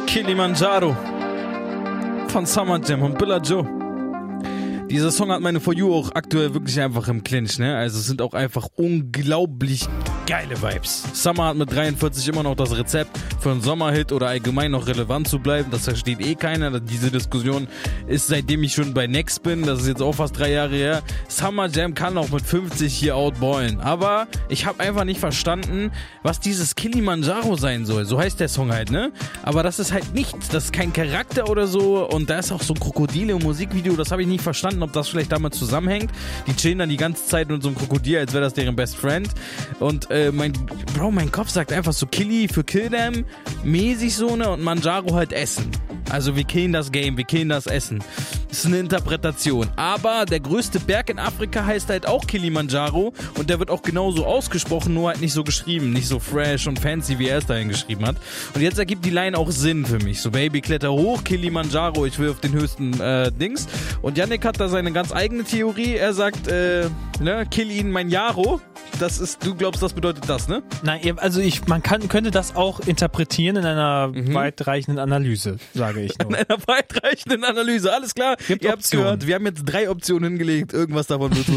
Kilimanjaro von Summer Jam und Billa Joe. Dieser Song hat meine For You auch aktuell wirklich einfach im Clinch, ne? Also es sind auch einfach unglaublich geile Vibes. Summer hat mit 43 immer noch das Rezept für einen Sommerhit oder allgemein noch relevant zu bleiben. Das versteht eh keiner. Diese Diskussion ist seitdem ich schon bei Next bin, das ist jetzt auch fast 3 Jahre her. Summer Jam kann auch mit 50 hier outballen. Aber ich habe einfach nicht verstanden, was dieses Kilimanjaro sein soll. So heißt der Song halt, ne? Aber das ist halt nichts. Das ist kein Charakter oder so. Und da ist auch so ein Krokodil im Musikvideo. Das habe ich nicht verstanden, ob das vielleicht damit zusammenhängt. Die chillen dann die ganze Zeit mit so einem Krokodil, als wäre das deren Best Friend. Und mein Kopf sagt einfach so Killy für Kill Them, mäßig so, ne, und Manjaro halt Essen. Also wir killen das Game, wir killen das Essen. Das ist eine Interpretation. Aber der größte Berg in Afrika heißt halt auch Kilimanjaro und der wird auch genauso ausgesprochen, nur halt nicht so geschrieben, nicht so fresh und fancy, wie er es dahin geschrieben hat. Und jetzt ergibt die Line auch Sinn für mich. So, Baby, kletter hoch, Kilimanjaro, ich will auf den höchsten Dings. Und Yannick hat da seine ganz eigene Theorie. Er sagt, kill ihn mein Jaro. Das ist, du glaubst, das bedeutet das, ne? Nein, also man könnte das auch interpretieren in einer weitreichenden Analyse, sage ich nur. In einer weitreichenden Analyse, alles klar. Ihr habt's gehört, wir haben jetzt 3 Optionen hingelegt, irgendwas davon wird wohl